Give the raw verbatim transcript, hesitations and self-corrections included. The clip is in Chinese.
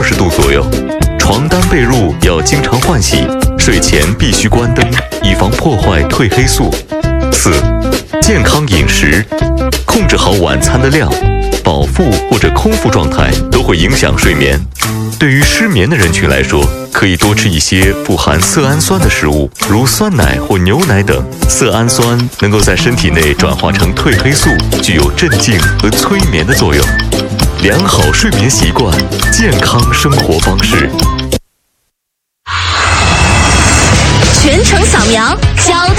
十度左右。床单被褥要经常换洗，睡前必须关灯，以防破坏褪黑素。四、健康饮食，控制好晚餐的量，饱腹或者空腹状态都会影响睡眠。对于失眠的人群来说，可以多吃一些富含色氨酸的食物，如酸奶或牛奶等。色氨酸能够在身体内转化成褪黑素，具有镇静和催眠的作用。良好睡眠习惯，健康生活方式。 全程扫描交通